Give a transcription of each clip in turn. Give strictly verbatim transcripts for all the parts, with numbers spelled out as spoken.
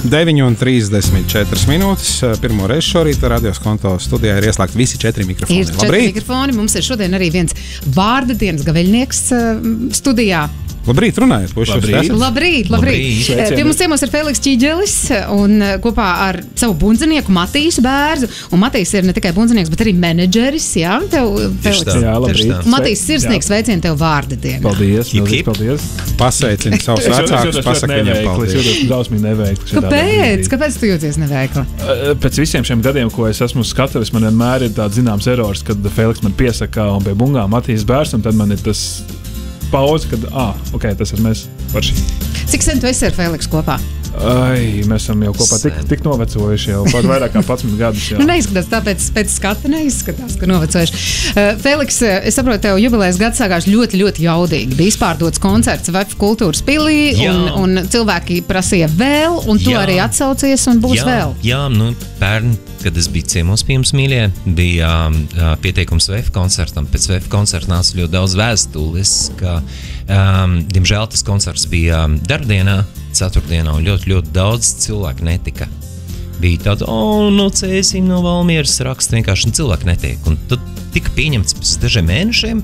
deviņi un trīsdesmit četras minūtes. Pirmo reizi šorīt radios konto studijā ir ieslēgti visi četri mikrofoni. Ir četri Labrīt. mikrofoni. Mums ir šodien arī viens vārda dienas gaveļnieks studijā. Labrīt, runājiet, puiši. Labrīt, labrīt. labrīt. Pie mums ciemos ir Feliks Ķīģelis un kopā ar savu bundzinieku Matīsu Bērzu. Un Matīs ir ne tikai bundzinieks, bet arī menedžeris, jā? Tev, Feliks. Jā, labrīt. Matīs, sirsnīgs sveicien tev vārda dienā. Paldies, milzīgs paldies. Pasveicini savus vecākus, pasaka viņam paldies. Es jūtos drausmīgi neveikli. Kāpēc? Kāpēc tu jūties neveikli? Pēc visiem šiem gadiem, ko es esmu skatuvis, man vienmēr ir tāds zināms erors, kad Feliks man piesaka un pie bungām Matīs Bērs, un tad man ir tas pauze, kad, ah, ok, tas ir mēs par šī. Cik sen tu esi ar Feliks kopā? Ai, mēs esam jau kopā tik, tik novecojuši jau pat vairāk kā padsmit gadus. Jā. Nu, neizskatās tāpēc pēc skata neizskatās, ka novecojuši. Uh, Feliks, es saprotu, tev jubilejas gads sākās ļoti, ļoti jaudīgi. Bija izpārdots koncerts V E F kultūras pilī, un, un cilvēki prasīja vēl, un tu jā. arī atsaucies, un būs jā, vēl. Jā, nu, pērn, kad es biju ciemos pie jums, mīļie, bija uh, pieteikums V E F koncertam. Pēc V E F koncerta nāca ļoti daudz vēstules, ka, um, diemžēl, tas koncerts bija darbdienā, ceturtdienā, un ļoti, ļoti daudz cilvēku netika. Bija tāda, o, no Cēsīm, no Valmieras raksta, vienkārši cilvēki netiek. Un tad tika pieņemts pēc dažiem mēnešiem.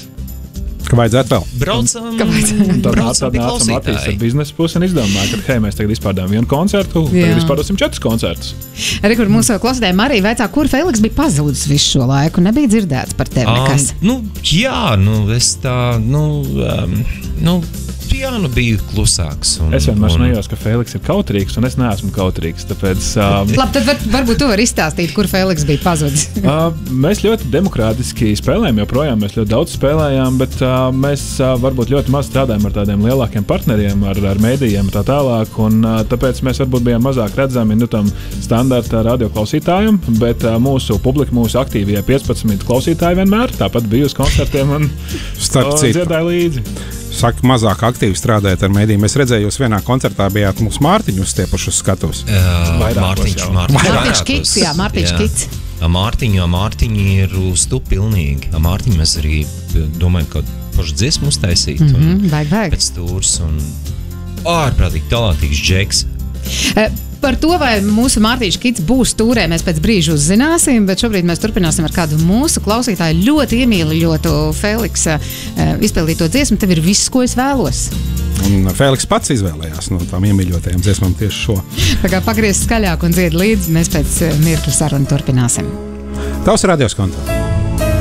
Ka vajadzētu vēl. Braucam, tad braucam pie Matīs ar klausītāji. biznesa pusi un izdomāja, ka, hei, mēs tagad izpārdām vienu koncertu, Jā. tagad izpārdosim četrus koncertus. Arī, kur mūsu klausītājiem arī vaicā, kur Feliks bija pazūdis visu šo laiku, nebija dzirdēts par tevi nekas. Um, nu, jā, nu, es tā, nu, um, nu, jā, nu, biju klusāks. Un, Es vienmēr un... smējos, ka Feliks ir kautrīgs, un es neesmu kautrīgs, tāpēc... Um, Labi, tad var, varbūt tu vari izstāstīt, kur Feliks bija pazudis. uh, mēs ļoti demokrātiski spēlējam, joprojām mēs ļoti daudz spēlējām, bet uh, mēs uh, varbūt ļoti maz strādājam ar tādiem lielākiem partneriem, ar, ar mēdījiem un tā tālāk, un uh, tāpēc mēs varbūt bijām mazāk redzami, nu, tam standarta radioklausītājiem, bet uh, mūsu publika, mūsu aktīvie piecpadsmit klausītāji vienmēr, tāpat bija uz koncertiem un Starp uh, citu. dziedāja līdzi. Saka, mazāk aktīvi strādājat ar mēdījiem. Es redzēju, jūs vienā koncertā bijāt mūsu Mārtiņu uzstiepuši uz skatus. Uh, Vairākos Mārtiņš, jau. Mārtiņš, Mārtiņš Kits, jā, Mārtiņš Kits. Mārtiņu, Mārtiņi ir uz tu pilnīgi. Mārtiņu mēs arī domājam, ka pašu dziesmu uztaisīt. Mm -hmm, vajag, vajag. Pēc tūrs un ārprātīgi talantīgs džeks. Uh, Par to, vai mūsu Mārtiņš Kits būs tūrē, mēs pēc brīža uzzināsim, bet šobrīd mēs turpināsim ar kādu mūsu klausītāju ļoti iemīļotu Feliksa uh, izpildīto dziesmu. Tev ir viss, ko es vēlos. Un Feliks pats izvēlējās no tām iemīļotajām dziesmām tieši šo. Tā kā pagriez skaļāk un dzied līdzi, mēs pēc mirkļa sarunu turpināsim. Tavs radios konto.